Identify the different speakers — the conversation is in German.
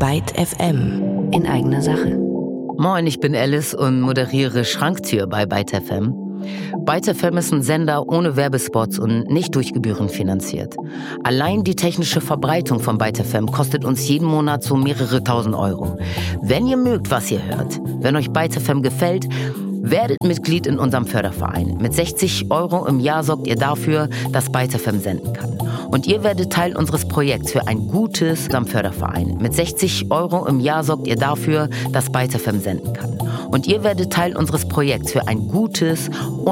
Speaker 1: Byte FM in eigener Sache.
Speaker 2: Moin, ich bin Alice und moderiere Schranktür bei Byte FM. Byte FM ist ein Sender ohne Werbespots und nicht durch Gebühren finanziert. Allein die technische Verbreitung von Byte FM kostet uns jeden Monat so mehrere tausend Euro. Wenn ihr mögt, was ihr hört, wenn euch Byte FM gefällt, werdet Mitglied in unserem Förderverein. Mit 60 Euro im Jahr sorgt ihr dafür, dass Byte FM senden kann. Und ihr werdet Teil unseres Projekts für ein gutes Förderverein. Mit 60 Euro im Jahr sorgt ihr dafür, dass Byte FM senden kann. Und ihr werdet Teil unseres Projekts für ein gutes